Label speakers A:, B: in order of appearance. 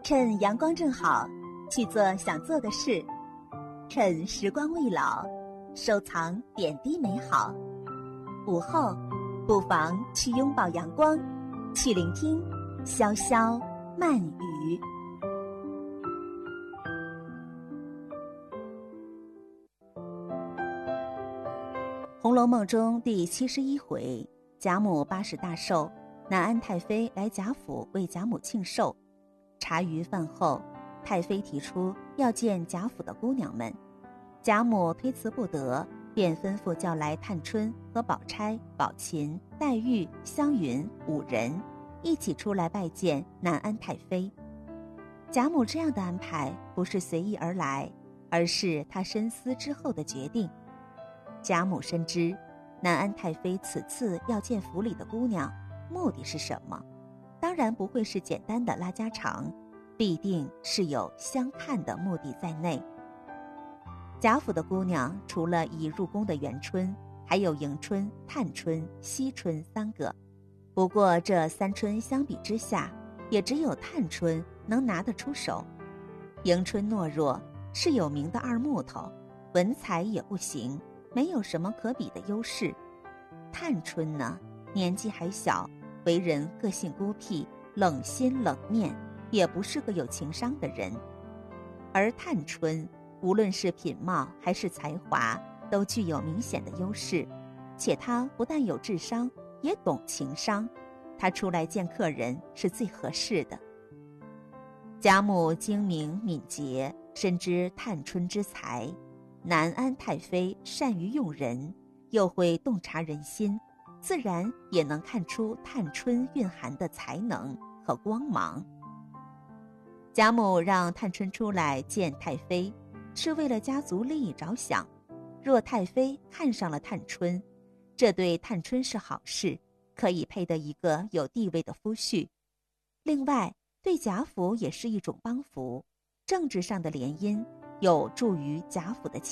A: 趁阳光正好，去做想做的事；趁时光未老，收藏点滴美好。午后，不妨去拥抱阳光，去聆听潇潇慢语。《红楼梦》中第71回，贾母80大寿，南安太妃来贾府为贾母庆寿。茶余饭后，太妃提出要见贾府的姑娘们，贾母推辞不得，便吩咐叫来探春和宝钗、宝琴、黛玉、湘云5人一起出来拜见南安太妃。贾母这样的安排不是随意而来，而是她深思之后的决定。贾母深知南安太妃此次要见府里的姑娘，目的是什么？当然不会是简单的拉家常，必定是有相看的目的在内。贾府的姑娘除了已入宫的元春，还有迎春、探春、惜春3个。不过这3春相比之下，也只有探春能拿得出手。迎春懦弱，是有名的二木头，文采也不行，没有什么可比的优势。探春呢，年纪还小，为人个性孤僻，冷心冷面，也不是个有情商的人。而探春无论是品貌还是才华，都具有明显的优势，且她不但有智商，也懂情商，她出来见客人是最合适的。贾母精明敏捷，深知探春之才，南安太妃善于用人，又会洞察人心，自然也能看出探春蕴含的才能和光芒。贾母让探春出来见太妃，是为了家族利益着想。若太妃看上了探春，这对探春是好事，可以配得一个有地位的夫婿。另外，对贾府也是一种帮扶，政治上的联姻有助于贾府的